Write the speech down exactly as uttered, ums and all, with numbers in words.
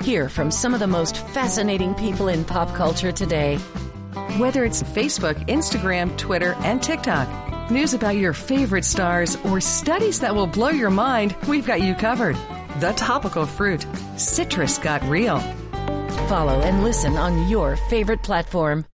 Hear from some of the most fascinating people in pop culture today. Whether it's Facebook, Instagram, Twitter, and TikTok, news about your favorite stars, or studies that will blow your mind, we've got you covered. The Topical Fruit. Citrus got real. Follow and listen on your favorite platform.